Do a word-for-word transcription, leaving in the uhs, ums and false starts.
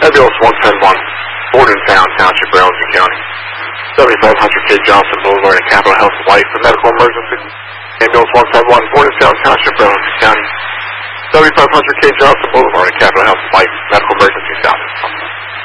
Ambulance one ten one, Bordentown Township, Burlington County. seventy-five hundred K Johnson Boulevard and Capital Health and Life for medical emergency. Ambulance one ten one, Bordentown Township, Burlington County. seventy-five hundred K Johnson Boulevard and Capital Health and Life medical emergency.